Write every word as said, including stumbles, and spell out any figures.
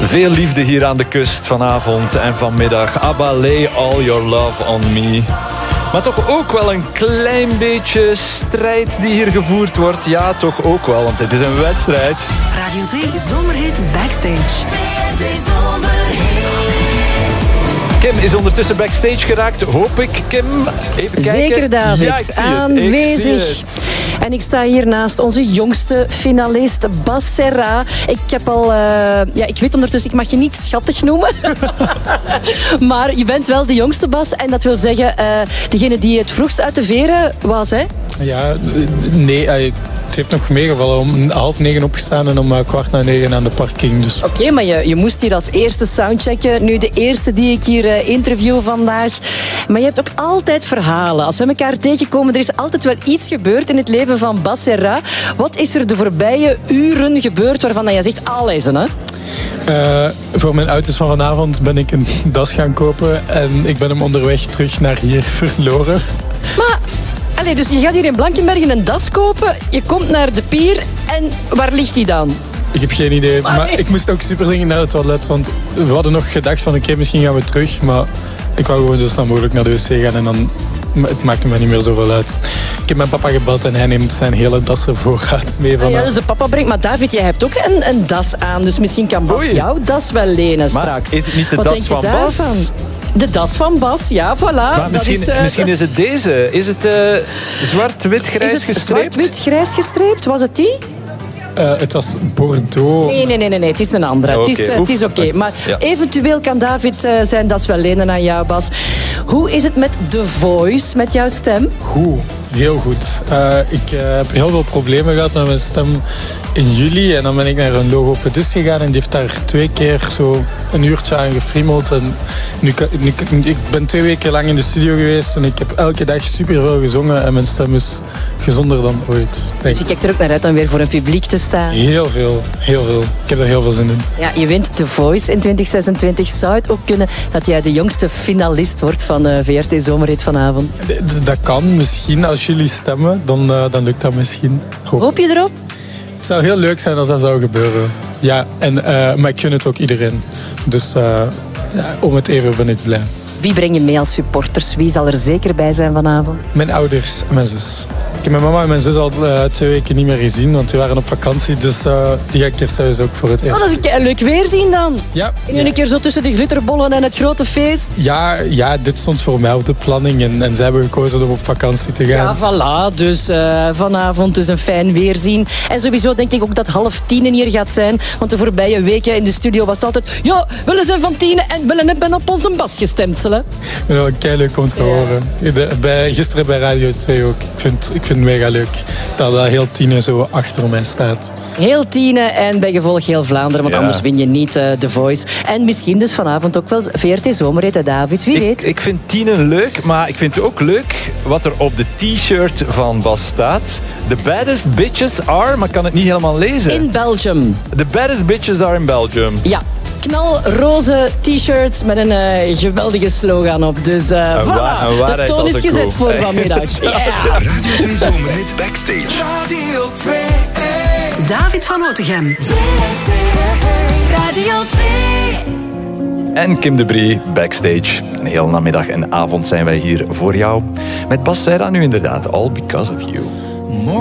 Veel liefde hier aan de kust vanavond en vanmiddag. ABBA, lay all your love on me. Maar toch ook wel een klein beetje strijd die hier gevoerd wordt. Ja, toch ook wel, want het is een wedstrijd. Radio twee Zomerhit Backstage. Kim is ondertussen backstage geraakt, hoop ik, Kim. Even kijken. Zeker, David. Ja, ik zie Aanwezig. Het. Ik zie het. En ik sta hier naast onze jongste finalist, Bas Serra. Ik heb al... Uh, ja, ik weet ondertussen, ik mag je niet schattig noemen. Maar je bent wel de jongste, Bas. En dat wil zeggen, uh, degene die het vroegst uit de veren was, hè? Ja, nee... Uh, Het heeft nog meegevallen. Om half negen opgestaan en om uh, kwart na negen aan de parking. Dus. Oké, okay, maar je, je moest hier als eerste soundchecken. Nu de eerste die ik hier uh, interview vandaag. Maar je hebt ook altijd verhalen. Als we elkaar tegenkomen, er is altijd wel iets gebeurd in het leven van Bas Serra. Wat is er de voorbije uren gebeurd waarvan jij zegt, alles, hè? Uh, voor mijn auto's van vanavond ben ik een das gaan kopen. En ik ben hem onderweg terug naar hier verloren. Maar... Allee, dus je gaat hier in Blankenbergen een das kopen, je komt naar de pier en waar ligt die dan? Ik heb geen idee, maar, maar ik moest ook super dringend naar het toilet, want we hadden nog gedacht van oké, okay, misschien gaan we terug, maar ik wou gewoon zo snel mogelijk naar de wc gaan en dan het maakte me niet meer zoveel uit. Ik heb mijn papa gebeld en hij neemt zijn hele dassenvoorraad mee van. Ah ja, dus de papa brengt, maar David, jij hebt ook een, een das aan, dus misschien kan Bas Oei. jouw das wel lenen maar straks. is het niet de Wat das denk je van daarvan? Bas? De das van Bas, ja, voilà. Maar misschien, dat is, uh, misschien is het deze. Is het uh, zwart-wit-grijs is het gestreept? zwart-wit-grijs gestreept? Was het die? Uh, het was Bordeaux. Nee, nee, nee, nee, nee, het is een andere. Okay, het is, uh, het is oké. Okay. Maar ja. Eventueel kan David uh, zijn das wel lenen aan jou, Bas. Hoe is het met The Voice, met jouw stem? Goed, heel goed. Uh, ik uh, heb heel veel problemen gehad met mijn stem in juli. En dan ben ik naar een logopedist gegaan en die heeft daar twee keer zo een uurtje aan gefriemeld. En nu, nu, ik ben twee weken lang in de studio geweest en ik heb elke dag superveel gezongen en mijn stem is gezonder dan ooit. Dus je kijkt er ook naar uit om weer voor een publiek te staan? Heel veel, heel veel. Ik heb er heel veel zin in. Ja, je wint The Voice in twintig zesentwintig. Zou het ook kunnen dat jij de jongste finalist wordt van uh, V R T Zomerhit vanavond? D- dat kan misschien. Als jullie stemmen, dan, uh, dan lukt dat misschien. Hoop. Hoop je erop? Het zou heel leuk zijn als dat zou gebeuren. Ja, en, uh, maar ik gun het ook iedereen. Dus uh, ja, om het even ben ik blij. Wie breng je mee als supporters? Wie zal er zeker bij zijn vanavond? Mijn ouders en mijn zus. Ik heb mijn mama en mijn zus al uh, twee weken niet meer gezien, want die waren op vakantie. Dus uh, die ga ik eerst thuis ook voor het eerst. Oh, dat is een leuk weerzien dan. Ja. En nu een keer zo tussen de glitterbollen en het grote feest. Ja, ja, dit stond voor mij op de planning en, en zij hebben gekozen om op vakantie te gaan. Ja, voilà. Dus uh, vanavond is een fijn weerzien. En sowieso denk ik ook dat half tien hier gaat zijn. Want de voorbije weken in de studio was het altijd... Ja, willen zijn van tien en willen hebben op onze Bas gestemd. Hè? Ik vind het wel keihleuk om te horen. De, bij, gisteren bij Radio twee ook. Ik vind, ik vind het mega leuk dat dat heel Tiene zo achter mij staat. Heel Tiene en bij gevolg heel Vlaanderen, want ja. Anders win je niet uh, The Voice. En misschien dus vanavond ook wel V R T Zomerhit, hè, David, wie ik, weet. Ik vind Tiene leuk, maar ik vind het ook leuk wat er op de t-shirt van Bas staat. The baddest bitches are, maar ik kan het niet helemaal lezen. In Belgium. The baddest bitches are in Belgium. Ja. Knalroze t-shirt met een uh, geweldige slogan op. Dus uh, en voilà, waar, de toon is gezet koe. Voor vanmiddag. Yeah. Radio twee Zomerhit Backstage. Radio twee. David van Otegem. Radio twee. En Kim de Brie, backstage. Een hele namiddag en avond zijn wij hier voor jou. Met Bas Serra nu inderdaad, All Because of You.